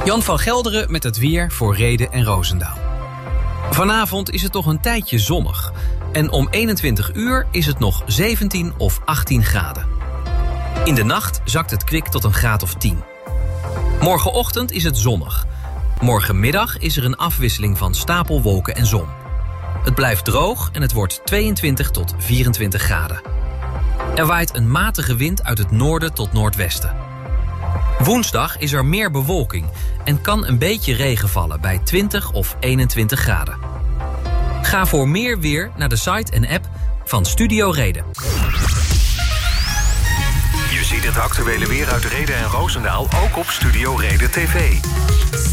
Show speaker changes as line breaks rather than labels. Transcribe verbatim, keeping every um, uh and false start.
Jan van Gelderen met het weer voor Rheden en Roosendaal. Vanavond is het toch een tijdje zonnig. En om eenentwintig uur is het nog zeventien of achttien graden. In de nacht zakt het kwik tot een graad of tien. Morgenochtend is het zonnig. Morgenmiddag is er een afwisseling van stapelwolken en zon. Het blijft droog en het wordt tweeëntwintig tot vierentwintig graden. Er waait een matige wind uit het noorden tot noordwesten. Woensdag is er meer bewolking en kan een beetje regen vallen bij twintig of eenentwintig graden. Ga voor meer weer naar de site en app van Studio Reden.
Je ziet het actuele weer uit Rheden en Roosendaal ook op Studio Reden T V.